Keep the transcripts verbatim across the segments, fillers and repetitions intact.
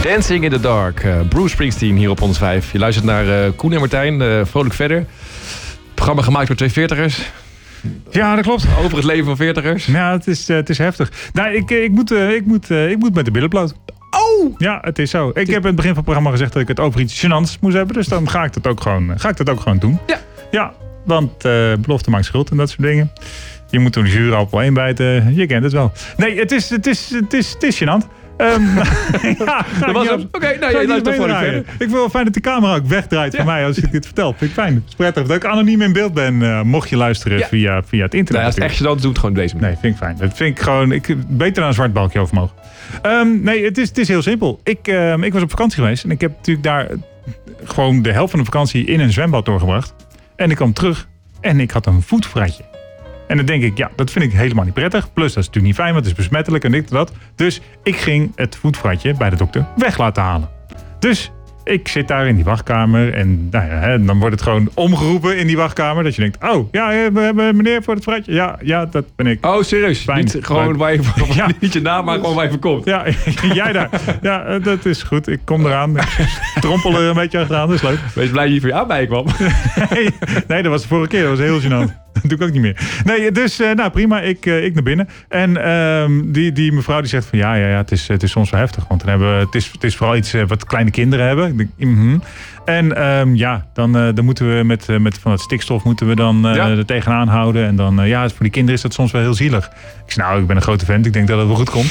Dancing in the Dark. Uh, Bruce Springsteen hier op ons vijf. Je luistert naar uh, Koen en Martijn. Uh, vrolijk verder. Programma gemaakt door twee veertigers. Ja, dat klopt. Over het leven van veertigers. Ja, het is, uh, het is heftig. Nou, ik, ik, moet, uh, ik, moet, uh, ik moet met de billen bloot. Oh! Ja, het is zo. Ik heb in het begin van het programma gezegd dat ik het over iets gênants moest hebben. Dus dan ga ik dat ook gewoon, ga ik dat ook gewoon doen. Ja. Ja, want uh, belofte maakt schuld en dat soort dingen. Je moet door de zure appel heen bijten. Je kent het wel. Nee, het is, het is, het is, het is gênant. Um, ja, dat was hem. Oké, okay, nou, je luistert gewoon verder. Ik vind het wel fijn dat de camera ook wegdraait ja. van mij als ik dit vertel. Vind ik fijn. Het is prettig dat ik anoniem in beeld ben, uh, mocht je luisteren ja. via, via het internet. Nou, als het echt gênant doet, gewoon deze manier. Nee, vind ik fijn. Dat vind ik gewoon, ik, beter dan een zwart balkje over mogen. Um, nee, het is, het is heel simpel. Ik, um, ik was op vakantie geweest en ik heb natuurlijk daar gewoon de helft van de vakantie in een zwembad doorgebracht. En ik kwam terug en ik had een voetvratje. En dan denk ik, ja, dat vind ik helemaal niet prettig. Plus, dat is natuurlijk niet fijn, want het is besmettelijk en dit en dat. Dus ik ging het voetvratje bij de dokter weg laten halen. Dus ik zit daar in die wachtkamer en nou ja, hè, dan wordt het gewoon omgeroepen in die wachtkamer. Dat je denkt, oh, ja, we hebben meneer voor het vratje. Ja, ja, dat ben ik. Oh, serieus? Fijn. Niet gewoon waar je, ja. niet je naam, maar gewoon waar je voor komt. Ja, jij daar. Ja, dat is goed. Ik kom eraan. Ik trompel er een beetje achteraan, dat is leuk. Wees blij dat je voor je aanbij kwam. Nee, nee, dat was de vorige keer. Dat was heel gênant. Dat doe ik ook niet meer. Nee, dus uh, nou prima, ik, uh, ik naar binnen. En uh, die, die mevrouw die zegt van ja, ja, ja het, is, het is soms wel heftig. Want dan hebben we, het, is, het is vooral iets uh, wat kleine kinderen hebben. Ik denk, mm-hmm. En um, ja, dan, uh, dan moeten we met, uh, met van het stikstof moeten we dan uh, ja. er tegenaan houden. En dan, uh, ja, voor die kinderen is dat soms wel heel zielig. Ik zei, nou, ik ben een grote vent. Ik denk dat het wel goed komt.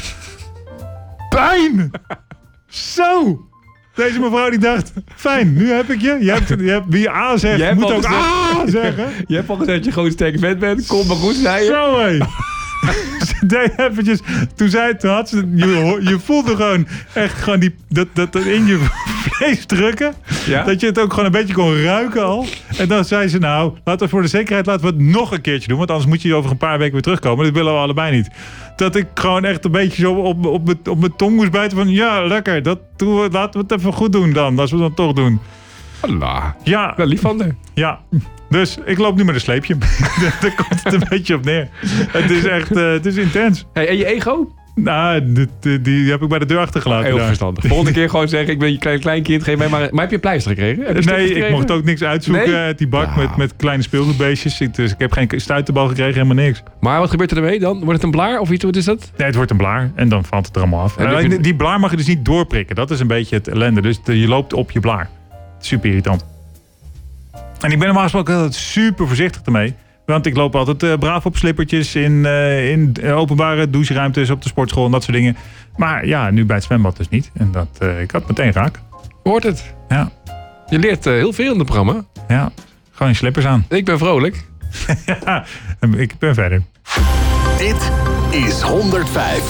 Pijn! Zo! Deze mevrouw die dacht, fijn, nu heb ik je. Je hebt, je hebt wie A zegt, je moet ook A zeggen. Je hebt al gezegd dat je gewoon sterke vent bent. Kom maar goed, zei je. Zo hé. Ze deed eventjes, toen zei toen had ze, je, je voelde gewoon echt gewoon die, dat, dat, dat in je vlees drukken. Ja? Dat je het ook gewoon een beetje kon ruiken al. En dan zei ze nou, laten we voor de zekerheid laten we het nog een keertje doen. Want anders moet je over een paar weken weer terugkomen. Dat willen we allebei niet. Dat ik gewoon echt een beetje zo op, op, op, op mijn tong moest bijten van ja, lekker. Dat doen we, laten we het even goed doen dan, als we dat toch doen. Allah. Ja. Wel lief van haar. Ja. Dus ik loop nu met een sleepje. Daar komt het een beetje op neer. Het is echt, uh, het is intens. Hey, en je ego? Nou, die, die, die heb ik bij de deur achtergelaten. Heel daar. Verstandig. Volgende keer gewoon zeggen, ik ben je klein, klein kind, geef mij maar... Maar heb je een pleister gekregen? Heb je nee, gekregen? Ik mocht ook niks uitzoeken. Nee? Die bak ja. met, met kleine speelgoedbeestjes. Ik, dus ik heb geen stuiterbal gekregen, helemaal niks. Maar wat gebeurt er ermee dan? Wordt het een blaar of iets? Wat is dat? Nee, het wordt een blaar. En dan valt het er allemaal af. En en je... Die blaar mag je dus niet doorprikken. Dat is een beetje het ellende. Dus de, je loopt op je blaar. Super irritant. En ik ben normaal gesproken altijd super voorzichtig ermee. Want ik loop altijd uh, braaf op slippertjes in, uh, in openbare doucheruimtes, op de sportschool en dat soort dingen. Maar ja, nu bij het zwembad dus niet. En dat, uh, ik had meteen raak. Hoort het? Ja. Je leert uh, heel veel in het programma. Ja, gewoon je slippers aan. Ik ben vrolijk. Ja, ik ben verder. Dit is honderdvijf.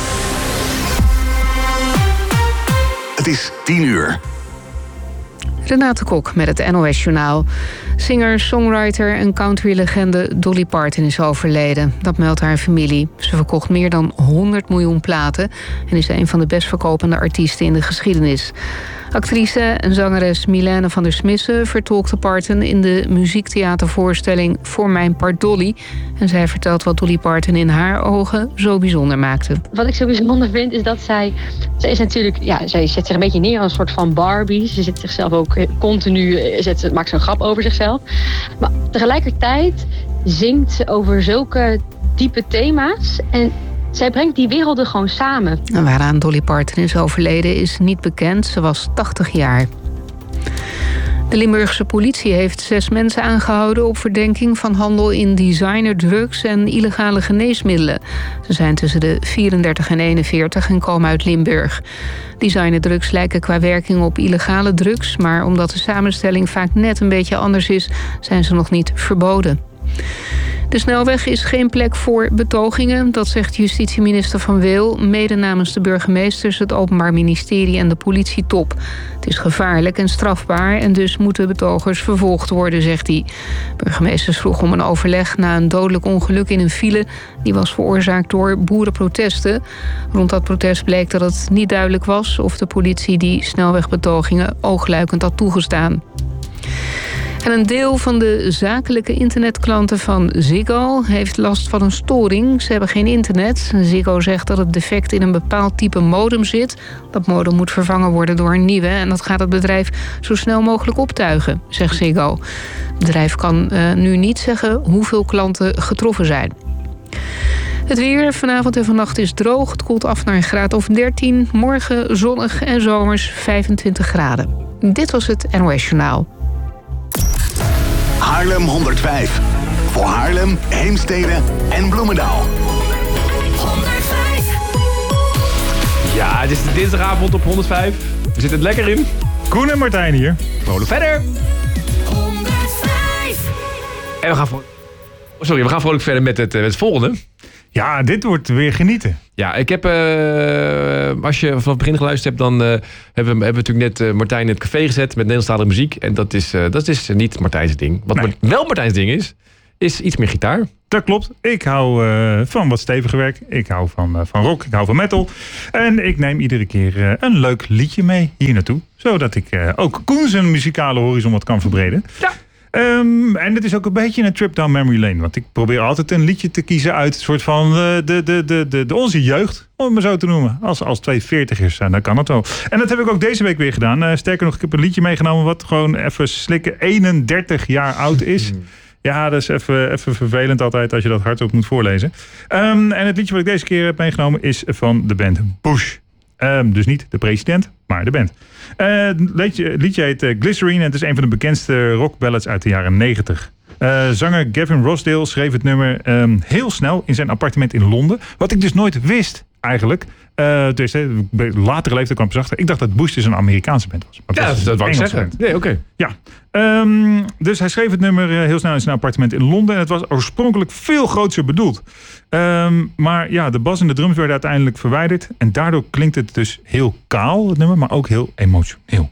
Het is tien uur. Renate Kok met het N O S-journaal. Singer, songwriter en countrylegende Dolly Parton is overleden. Dat meldt haar familie. Ze verkocht meer dan honderd miljoen platen... en is een van de best verkopende artiesten in de geschiedenis. Actrice en zangeres Milène van der Smissen vertolkte Parton... in de muziektheatervoorstelling Voor Mijn Part Dolly. En zij vertelt wat Dolly Parton in haar ogen zo bijzonder maakte. Wat ik zo bijzonder vind is dat zij... Zij is natuurlijk, ja, zij zet zich een beetje neer als een soort van Barbie. Ze zet zichzelf ook continu, zet, maakt zo'n grap over zichzelf. Maar tegelijkertijd zingt ze over zulke diepe thema's. En zij brengt die werelden gewoon samen. En waaraan Dolly Parton is overleden is niet bekend. Ze was tachtig jaar. De Limburgse politie heeft zes mensen aangehouden op verdenking van handel in designerdrugs en illegale geneesmiddelen. Ze zijn tussen de vierendertig en eenenveertig en komen uit Limburg. Designerdrugs lijken qua werking op illegale drugs, maar omdat de samenstelling vaak net een beetje anders is, zijn ze nog niet verboden. De snelweg is geen plek voor betogingen, dat zegt justitieminister Van Weel, mede namens de burgemeesters, het Openbaar Ministerie en de politietop. Het is gevaarlijk en strafbaar en dus moeten betogers vervolgd worden, zegt hij. Burgemeesters vroegen om een overleg na een dodelijk ongeluk in een file. Die was veroorzaakt door boerenprotesten. Rond dat protest bleek dat het niet duidelijk was of de politie die snelwegbetogingen oogluikend had toegestaan. En een deel van de zakelijke internetklanten van Ziggo heeft last van een storing. Ze hebben geen internet. Ziggo zegt dat het defect in een bepaald type modem zit. Dat modem moet vervangen worden door een nieuwe. En dat gaat het bedrijf zo snel mogelijk optuigen, zegt Ziggo. Het bedrijf kan uh, nu niet zeggen hoeveel klanten getroffen zijn. Het weer vanavond en vannacht is droog. Het koelt af naar een graad of dertien. Morgen zonnig en zomers vijfentwintig graden. Dit was het N O S Journaal. Haarlem honderdvijf. Voor Haarlem, Heemstede en Bloemendaal. honderdvijf. Ja, het is de dinsdagavond op honderdvijf. We zitten er lekker in. Koen en Martijn hier. Vrolijk verder. honderdvijf. En we gaan, vro- oh, sorry, we gaan vrolijk verder met het, uh, het volgende. Ja, dit wordt weer genieten. Ja, ik heb, uh, als je vanaf het begin geluisterd hebt, dan uh, hebben, we, hebben we natuurlijk net uh, Martijn in het café gezet met Nederlandstalige muziek. En dat is, uh, dat is niet Martijn's ding. Wat Nee. wel Martijn's ding is, is iets meer gitaar. Dat klopt. Ik hou uh, van wat steviger werk. Ik hou van, uh, van rock. Ik hou van metal. En ik neem iedere keer uh, een leuk liedje mee hier naartoe. Zodat ik uh, ook Koen zijn muzikale horizon wat kan verbreden. Ja. Um, en het is ook een beetje een trip down memory lane. Want ik probeer altijd een liedje te kiezen uit een soort van uh, de, de, de, de, de onze jeugd. Om het maar zo te noemen. Als, als twee veertigers zijn, dan kan het wel. En dat heb ik ook deze week weer gedaan. Uh, sterker nog, ik heb een liedje meegenomen wat gewoon even slikken eenendertig jaar oud is. Ja, dat is even, even vervelend altijd als je dat hardop moet voorlezen. Um, en het liedje wat ik deze keer heb meegenomen is van de band Bush. Um, dus niet de president, maar de band. Uh, het liedje, liedje heet uh, Glycerine en het is een van de bekendste rockballads uit de jaren negentig. Uh, zanger Gavin Rossdale schreef het nummer um, heel snel in zijn appartement in Londen. Wat ik dus nooit wist eigenlijk. Uh, dus uh, latere leeftijd kwam ik achter. Ik dacht dat Bush dus een Amerikaanse band was. Maar Ja, was dat, dat een wou ik Engelse zeggen. band. Nee, oké. Ja, um, dus hij schreef het nummer uh, heel snel in zijn appartement in Londen. En het was oorspronkelijk veel groter bedoeld. Um, maar ja, de bas en de drums werden uiteindelijk verwijderd. En daardoor klinkt het dus heel kaal, het nummer, maar ook heel emotioneel.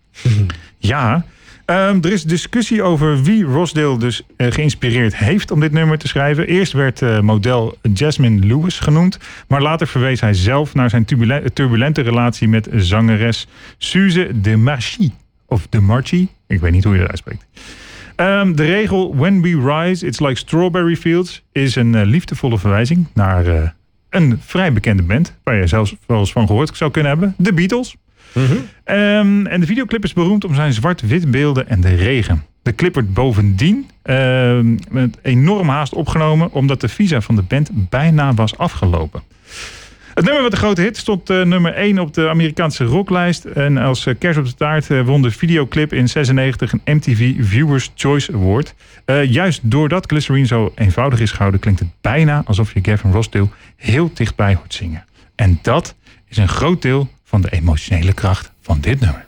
Ja, um, er is discussie over wie Rossdale dus uh, geïnspireerd heeft om dit nummer te schrijven. Eerst werd uh, model Jasmine Lewis genoemd. Maar later verwees hij zelf naar zijn turbulente, turbulente relatie met zangeres Suze de Marchi. Of de Marchi, ik weet niet hoe je dat uitspreekt. Um, de regel When We Rise, It's Like Strawberry Fields is een uh, liefdevolle verwijzing naar uh, een vrij bekende band, waar je zelfs wel eens van gehoord zou kunnen hebben, de Beatles. Mm-hmm. Um, en de videoclip is beroemd om zijn zwart-wit beelden en de regen. De clip werd bovendien uh, met enorm haast opgenomen, omdat de visa van de band bijna was afgelopen. Het nummer wat de grote hit stond uh, nummer één op de Amerikaanse rocklijst. En als uh, kers op de taart uh, won de videoclip in zesennegentig een M T V Viewers Choice Award. Uh, juist doordat Glycerine zo eenvoudig is gehouden, klinkt het bijna alsof je Gavin Rossdale heel dichtbij hoort zingen. En dat is een groot deel van de emotionele kracht van dit nummer.